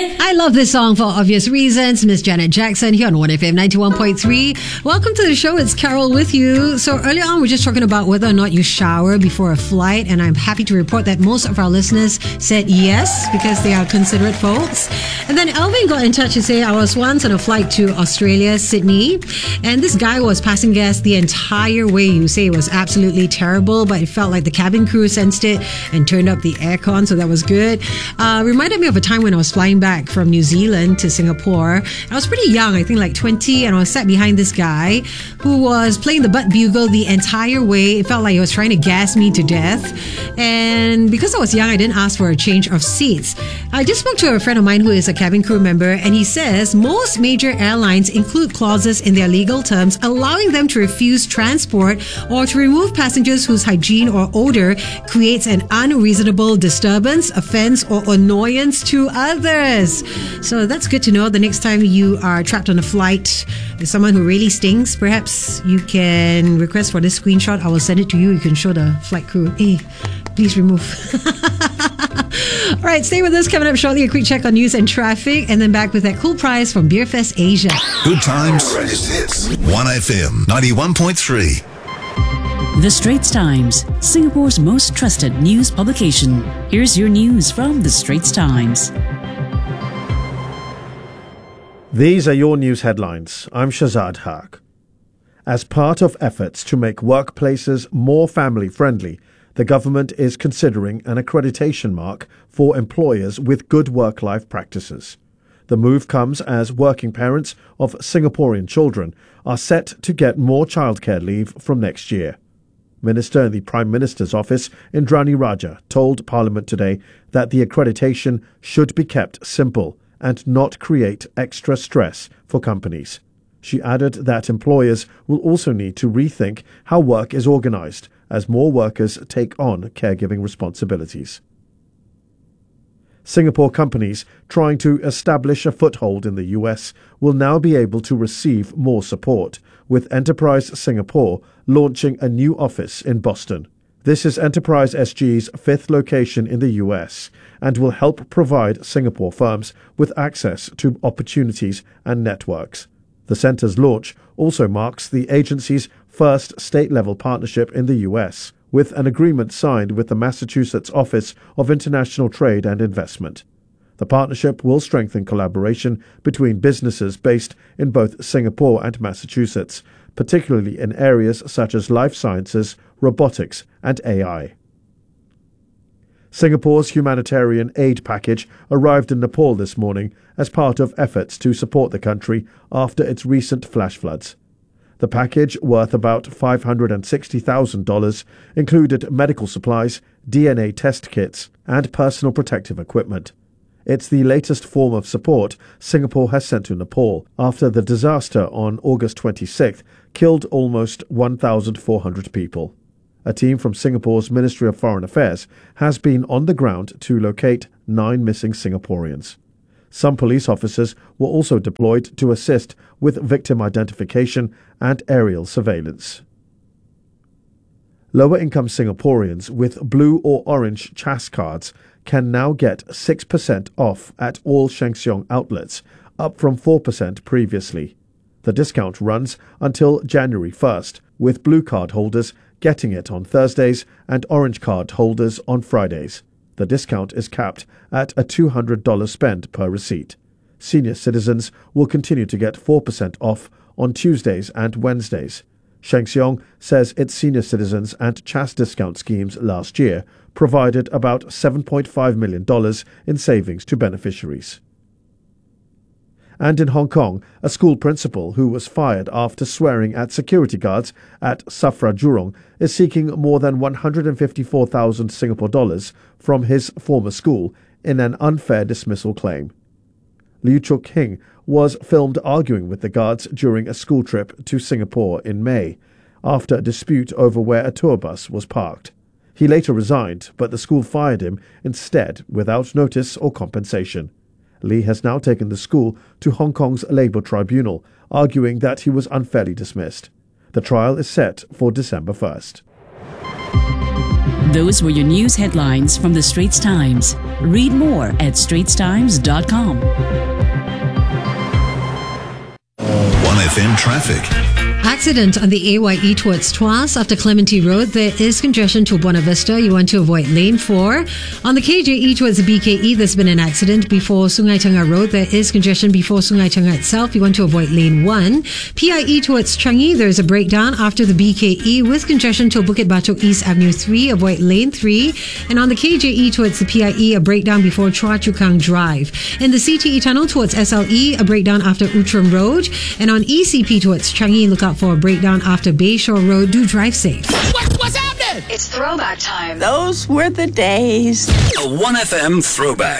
I love this song for obvious reasons. Miss Janet Jackson here on 1FM 91.3. Welcome to the show. It's Carol with you. So earlier on, we're just talking about whether or not you shower before a flight, and I'm happy to report that most of our listeners said yes because they are considerate folks. And then Elvin got in touch to say, I was once on a flight to Australia, Sydney, and this guy was passing gas the entire way. You say it was absolutely terrible, but it felt like the cabin crew sensed it and turned up the aircon, so that was good. Reminded me of a time when I was flying back from New Zealand to Singapore. I was pretty young, I think like 20, and I was sat behind this guy who was playing the butt bugle the entire way. It felt like he was trying to gas me to death. And because I was young, I didn't ask for a change of seats. I just spoke to a friend of mine who is a cabin crew member, and he says most major airlines include clauses in their legal terms allowing them to refuse transport or to remove passengers whose hygiene or odor creates an unreasonable disturbance, offense, or annoyance to others. So that's good to know. The next time you are trapped on a flight with someone who really stinks, perhaps you can request for this screenshot. I will send it to you. You can show the flight crew, hey, please remove. All right, stay with us. Coming up shortly, a quick check on news and traffic, and then back with that cool prize from Beerfest Asia. Good times. 1FM 91.3. The Straits Times, Singapore's most trusted news publication. Here's your news from The Straits Times. These are your news headlines. I'm Shazad Haq. As part of efforts to make workplaces more family-friendly, the government is considering an accreditation mark for employers with good work-life practices. The move comes as working parents of Singaporean children are set to get more childcare leave from next year. Minister in the Prime Minister's office, Indrani Raja, told Parliament today that the accreditation should be kept simple and not create extra stress for companies. She added that employers will also need to rethink how work is organised as more workers take on caregiving responsibilities. Singapore companies trying to establish a foothold in the US will now be able to receive more support, with Enterprise Singapore launching a new office in Boston. This is Enterprise SG's fifth location in the US and will help provide Singapore firms with access to opportunities and networks. The centre's launch also marks the agency's first state-level partnership in the US, with an agreement signed with the Massachusetts Office of International Trade and Investment. The partnership will strengthen collaboration between businesses based in both Singapore and Massachusetts, particularly in areas such as life sciences, robotics, and AI. Singapore's humanitarian aid package arrived in Nepal this morning as part of efforts to support the country after its recent flash floods. The package, worth about $560,000, included medical supplies, DNA test kits, and personal protective equipment. It's the latest form of support Singapore has sent to Nepal after the disaster on August 26th killed almost 1,400 people. A team from Singapore's Ministry of Foreign Affairs has been on the ground to locate 9 missing Singaporeans. Some police officers were also deployed to assist with victim identification and aerial surveillance. Lower-income Singaporeans with blue or orange CHAS cards can now get 6% off at all Sheng Siong outlets, up from 4% previously. The discount runs until January 1st, with blue card holders getting it on Thursdays and orange card holders on Fridays. The discount is capped at a $200 spend per receipt. Senior citizens will continue to get 4% off on Tuesdays and Wednesdays. Sheng Siong says its senior citizens and CHAS discount schemes last year provided about $7.5 million in savings to beneficiaries. And in Hong Kong, a school principal who was fired after swearing at security guards at Safra Jurong is seeking more than 154,000 Singapore dollars from his former school in an unfair dismissal claim. Liu Chuk Hing was filmed arguing with the guards during a school trip to Singapore in May, after a dispute over where a tour bus was parked. He later resigned, but the school fired him instead without notice or compensation. Lee has now taken the school to Hong Kong's Labour Tribunal, arguing that he was unfairly dismissed. The trial is set for December 1st. Those were your news headlines from The Straits Times. Read more at straitstimes.com. 1FM traffic. Accident on the AYE towards Tuas after Clementi Road. There is congestion to Buena Vista. You want to avoid lane 4. On the KJE towards the BKE, there's been an accident before Sungai Tengah Road. There is congestion before Sungai Tengah itself. You want to avoid lane 1. PIE towards Changi, there's a breakdown after the BKE with congestion to Bukit Batok East Avenue 3. Avoid lane 3. And on the KJE towards the PIE, a breakdown before Chua Chu Kang Drive. In the CTE tunnel towards SLE, a breakdown after Outram Road. And on ECP towards Changi, look out for a breakdown after Bayshore Road. Do drive safe. What's happening? It's throwback time. Those were the days. A 1FM throwback.